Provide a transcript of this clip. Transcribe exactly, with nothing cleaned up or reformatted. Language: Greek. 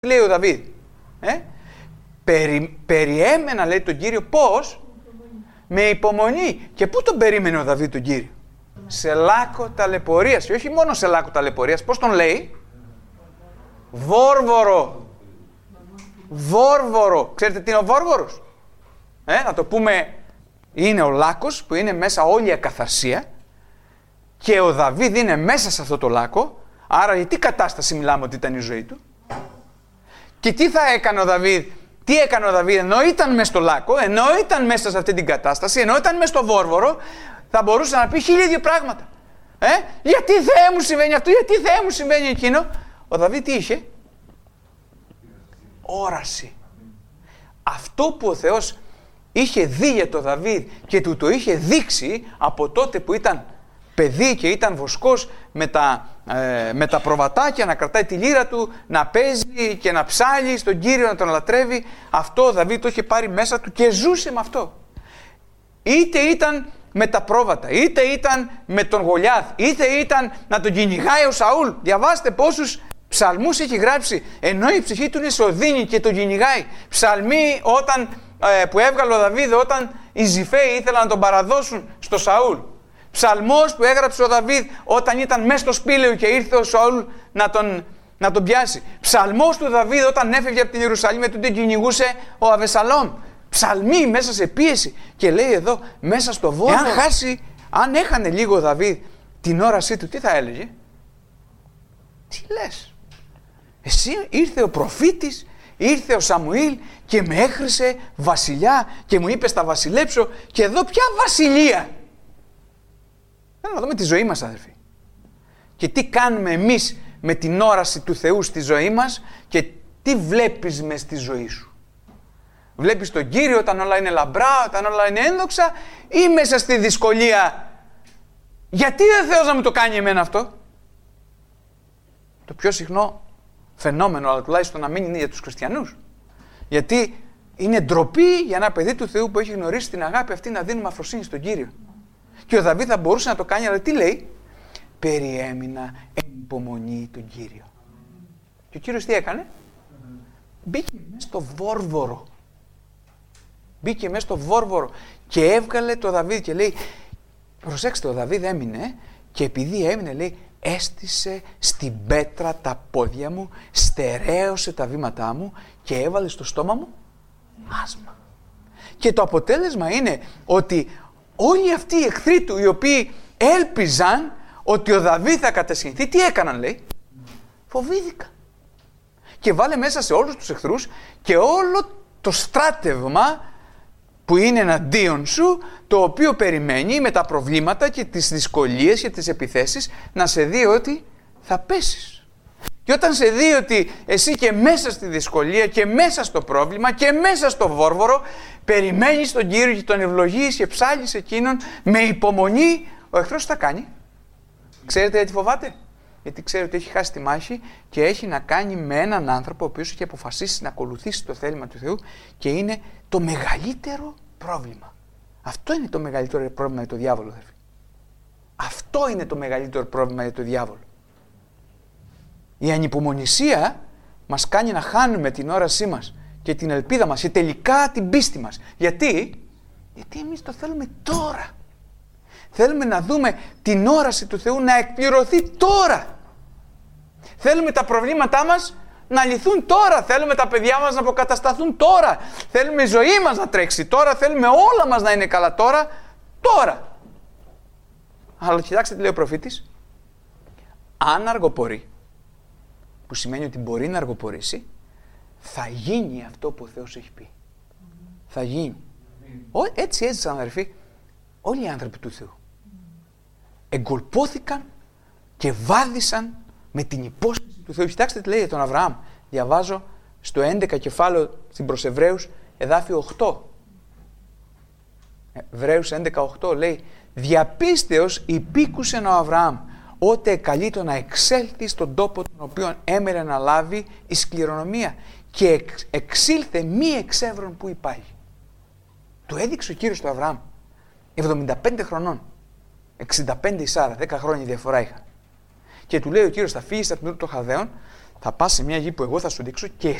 λέει ο Δαβίδ. Ε? Περι, περιέμενα, λέει, τον Κύριο, πώς? Με υπομονή. Και πού τον περίμενε ο Δαβίδ τον Κύριο? Σε λάκκο ταλαιπωρίας. Και όχι μόνο σε λάκκο ταλαιπωρίας. Πώς τον λέει? Βόρβορο. Βόρβορο. Ξέρετε τι είναι ο βόρβορος? Ε, να το πούμε, είναι ο λάκκος που είναι μέσα όλη η ακαθαρσία και ο Δαβίδ είναι μέσα σε αυτό το λάκκο. Άρα για τι κατάσταση μιλάμε ότι ήταν η ζωή του? Και τι θα έκανε ο Δαβίδ? Τι έκανε ο Δαβίδ ενώ ήταν μέσα στο λάκκο, ενώ ήταν μέσα σε αυτή την κατάσταση, ενώ ήταν μέσα στο βόρβορο? Θα μπορούσε να πει χίλια δύο πράγματα. Ε? Γιατί Θεέ μου συμβαίνει αυτό, γιατί Θεέ μου συμβαίνει εκείνο? Ο Δαβίδ τι είχε? Όραση. Αυτό που ο Θεός είχε δει για τον Δαβίδ και του το είχε δείξει από τότε που ήταν παιδί και ήταν βοσκός με τα, ε, με τα προβατάκια, να κρατάει τη λύρα του, να παίζει και να ψάλει στον Κύριο, να τον λατρεύει. Αυτό ο Δαβίδ το είχε πάρει μέσα του και ζούσε με αυτό. Είτε ήταν με τα πρόβατα, είτε ήταν με τον Γολιάθ, είτε ήταν να τον κυνηγάει ο Σαούλ. Διαβάστε πόσους ψαλμούς έχει γράψει, ενώ η ψυχή του είναι σωδίνη και τον κυνηγάει. Ψαλμοί όταν, ε, που έβγαλε ο Δαβίδ όταν οι Ζιφαίοι ήθελαν να τον παραδώσουν στο Σαούλ. Ψαλμός που έγραψε ο Δαβίδ όταν ήταν μέσα στο σπήλαιο και ήρθε ο Σαούλ να τον, να τον πιάσει. Ψαλμός του Δαβίδ όταν έφευγε από την Ιερουσαλήμ και τον κυνηγούσε ο Αβεσαλόμ. Ψαλμοί μέσα σε πίεση. Και λέει εδώ μέσα στο βόρειο. Εάν χάσει, αν έχανε λίγο ο Δαβίδ την όρασή του, τι θα έλεγε? Τι λες? Εσύ ήρθε ο προφήτης, ήρθε ο Σαμουήλ και με έχρισε βασιλιά και μου είπε θα βασιλέψω και εδώ ποια βασιλεία? Θέλω να δούμε τη ζωή μας, αδερφοί. Και τι κάνουμε εμείς με την όραση του Θεού στη ζωή μας και τι βλέπεις μες στη ζωή σου. Βλέπεις τον Κύριο όταν όλα είναι λαμπρά, όταν όλα είναι ένδοξα, ή μέσα στη δυσκολία? Γιατί δεν Θεός να μου το κάνει εμένα αυτό? Το πιο συχνό φαινόμενο, αλλά τουλάχιστον να μην είναι για τους χριστιανούς. Γιατί είναι ντροπή για ένα παιδί του Θεού που έχει γνωρίσει την αγάπη αυτή να δίνουμε αφροσύνη στον Κύριο. Και ο Δαβίδ θα μπορούσε να το κάνει, αλλά τι λέει? Περιέμεινα εν υπομονή τον Κύριο. Και ο Κύριος τι έκανε? Μπήκε μέσα στο βόρβορο. Μπήκε μέσα στο βόρβορο και έβγαλε το Δαβίδ και λέει, προσέξτε, ο Δαβίδ έμεινε και επειδή έμεινε, λέει, έστησε στην πέτρα τα πόδια μου, στερέωσε τα βήματά μου και έβαλε στο στόμα μου άσμα. Και το αποτέλεσμα είναι ότι όλοι αυτοί οι εχθροί του, οι οποίοι έλπιζαν ότι ο Δαβίδ θα κατασχυνθεί, τι έκαναν, λέει? Φοβήθηκαν. Και βάλε μέσα σε όλους τους εχθρούς και όλο το στράτευμα που είναι εναντίον σου, το οποίο περιμένει με τα προβλήματα και τις δυσκολίες και τις επιθέσεις να σε δει ότι θα πέσεις. Και όταν σε δει ότι εσύ και μέσα στη δυσκολία και μέσα στο πρόβλημα και μέσα στο βόρβορο περιμένεις τον Κύριο και τον ευλογείς και ψάλεις εκείνον με υπομονή, ο εχθρός θα κάνει. Ξέρετε γιατί φοβάται? Γιατί ξέρει ότι έχει χάσει τη μάχη και έχει να κάνει με έναν άνθρωπο ο οποίος έχει αποφασίσει να ακολουθήσει το θέλημα του Θεού και είναι το μεγαλύτερο πρόβλημα. Αυτό είναι το μεγαλύτερο πρόβλημα για τον διάβολο, αδερφοί. Αυτό είναι το μεγαλύτερο πρόβλημα για τον διάβολο. Η ανυπομονησία μας κάνει να χάνουμε την όρασή μας και την ελπίδα μας και τελικά την πίστη μας. Γιατί? Γιατί εμείς το θέλουμε τώρα. Θέλουμε να δούμε την όραση του Θεού να εκπληρωθεί τώρα. Θέλουμε τα προβλήματά μας να λυθούν τώρα. Θέλουμε τα παιδιά μας να αποκατασταθούν τώρα. Θέλουμε η ζωή μας να τρέξει τώρα. Θέλουμε όλα μας να είναι καλά τώρα. Τώρα. Αλλά κοιτάξτε τι λέει ο προφήτης. Αν αργοπορεί, που σημαίνει ότι μπορεί να αργοπορήσει, θα γίνει αυτό που ο Θεός έχει πει. Θα γίνει. Ο, έτσι έζησαν, αδερφοί, όλοι οι άνθρωποι του Θεού. Εγκολπώθηκαν και βάδισαν με την υπόσχεση του Θεού. Κοιτάξτε τι λέει για τον Αβραάμ. Διαβάζω στο έντεκα κεφάλαιο στην προς Εβραίους, εδάφιο οκτώ. Εβραίους έντεκα οκτώ λέει, διαπίστεως υπήκουσεν ο Αβραάμ, ότε καλείτο να εξέλθει στον τόπο τον οποίο έμερε να λάβει η σκληρονομία και εξ, εξήλθε μη εξεύρων που υπάρχει. Το έδειξε ο Κύριος του Αβραάμ, εβδομήντα πέντε χρονών, εξήντα πέντε η Σάρα, δέκα χρόνια διαφορά είχαν. Και του λέει ο Κύριος, θα φύγεις από την Ουρ των Χαλδαίων θα πας σε μια γη που εγώ θα σου δείξω και